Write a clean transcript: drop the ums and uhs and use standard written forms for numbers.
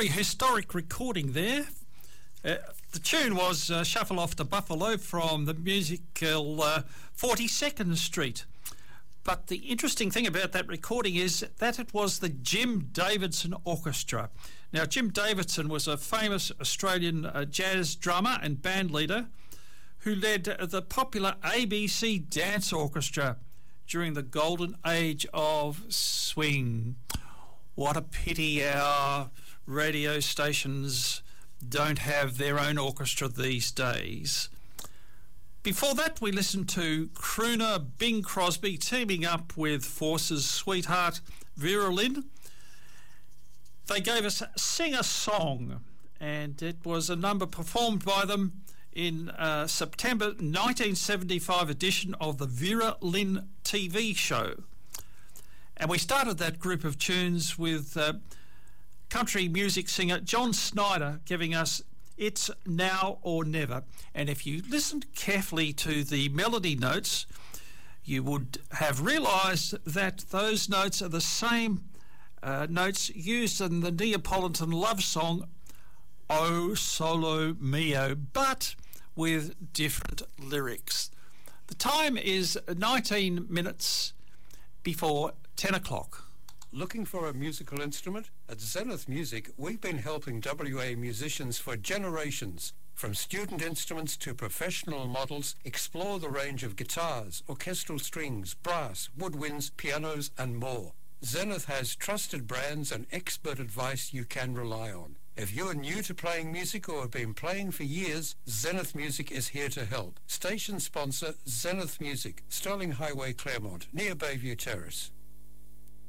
very historic recording there. The tune was Shuffle Off to Buffalo from the musical 42nd Street. But the interesting thing about that recording is that it was the Jim Davidson Orchestra. Now, Jim Davidson was a famous Australian jazz drummer and band leader who led the popular ABC Dance Orchestra during the golden age of swing. What a pity our radio stations don't have their own orchestra these days. Before that, we listened to crooner Bing Crosby teaming up with Force's sweetheart Vera Lynn. They gave us Sing a Song, and it was a number performed by them in September 1975 edition of the Vera Lynn TV show. And we started that group of tunes with country music singer John Snyder giving us It's Now or Never. And if you listened carefully to the melody notes, you would have realised that those notes are the same notes used in the Neapolitan love song O Solo Mio, but with different lyrics. The time is 19 minutes before 10 o'clock. Looking for a musical instrument? At Zenith Music, we've been helping WA musicians for generations. From student instruments to professional models, explore the range of guitars, orchestral strings, brass, woodwinds, pianos, and more. Zenith has trusted brands and expert advice you can rely on. If you're new to playing music or have been playing for years, Zenith Music is here to help. Station sponsor Zenith Music, Sterling Highway, Claremont, near Bayview Terrace.